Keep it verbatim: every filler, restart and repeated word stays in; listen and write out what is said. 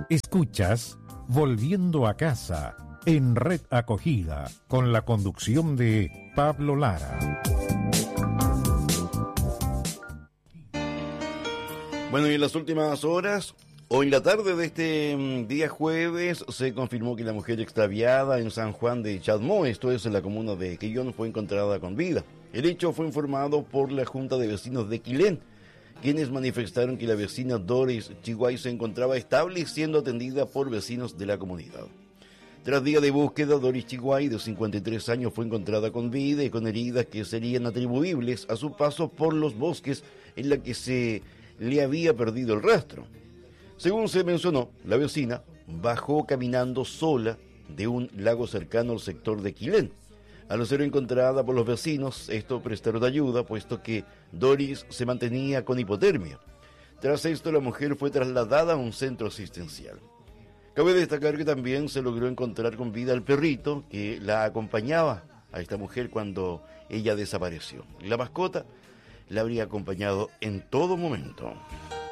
Escuchas Volviendo a Casa en Red Acogida con la conducción de Pablo Lara. Bueno, y en las últimas horas, o en la tarde de este día jueves, se confirmó que la mujer extraviada en San Juan de Chadmó, esto es en la comuna de Quillón, fue encontrada con vida. El hecho fue informado por la Junta de Vecinos de Quilén, quienes manifestaron que la vecina Doris Chiguay se encontraba estable y siendo atendida por vecinos de la comunidad. Tras día de búsqueda, Doris Chiguay, de cincuenta y tres años, fue encontrada con vida y con heridas que serían atribuibles a su paso por los bosques en la que se le había perdido el rastro. Según se mencionó, la vecina bajó caminando sola de un lago cercano al sector de Quilén. Al ser encontrada por los vecinos, esto prestaron ayuda, puesto que Doris se mantenía con hipotermia. Tras esto, la mujer fue trasladada a un centro asistencial. Cabe destacar que también se logró encontrar con vida al perrito que la acompañaba a esta mujer cuando ella desapareció. La mascota la habría acompañado en todo momento.